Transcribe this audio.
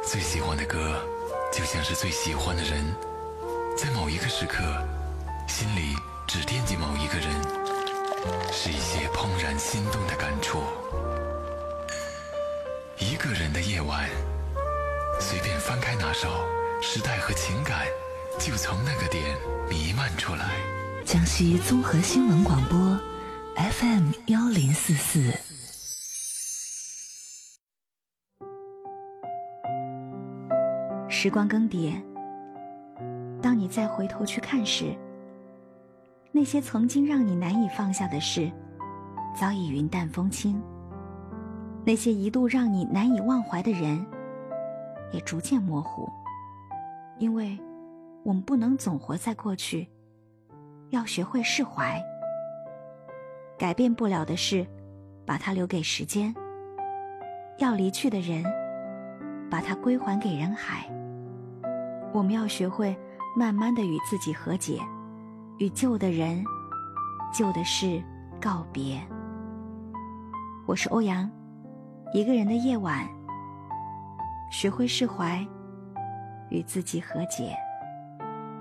最喜欢的歌就像是最喜欢的人，在某一个时刻心里只惦记某一个人，是一些怦然心动的感触。一个人的夜晚，随便翻开哪首，时代和情感就从那个点弥漫出来。 江西综合新闻广播 FM1044。时光更迭，当你再回头去看时，那些曾经让你难以放下的事，早已云淡风轻；那些一度让你难以忘怀的人，也逐渐模糊。因为我们不能总活在过去，要学会释怀。改变不了的事，把它留给时间；要离去的人，把它归还给人海。我们要学会慢慢地与自己和解，与旧的人、旧的事告别。我是欧阳，一个人的夜晚，学会释怀，与自己和解。